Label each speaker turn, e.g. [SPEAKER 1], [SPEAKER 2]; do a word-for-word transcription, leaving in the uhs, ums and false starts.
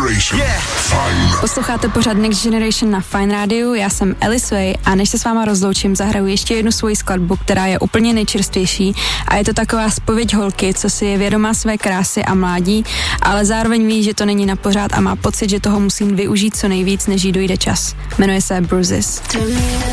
[SPEAKER 1] Generation. Yeah. Fajn.
[SPEAKER 2] Posloucháte pořád Next Generation na Fajn rádiu, já jsem Alice Way a než se s váma rozloučím, zahraju ještě jednu svoji skladbu, která je úplně nejčerstvější a je to taková zpověď holky, co si je vědomá své krásy a mládí, ale zároveň ví, že to není na pořád a má pocit, že toho musí využít co nejvíc, než jí dojde čas. Jmenuje se Bruises.